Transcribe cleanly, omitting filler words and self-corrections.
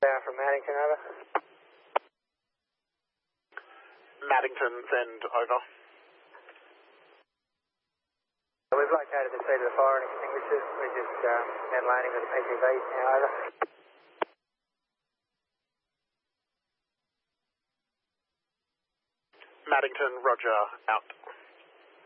From Maddington, over. Maddington, send over. We've located the seat of the fire and extinguishers. We're just then landing with the PCVs now, over. Maddington, roger, out.